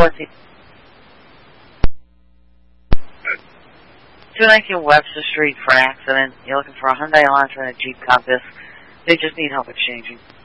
219 Webster Street for an accident. You're looking for a Hyundai Elantra and a Jeep Compass. They just need help exchanging.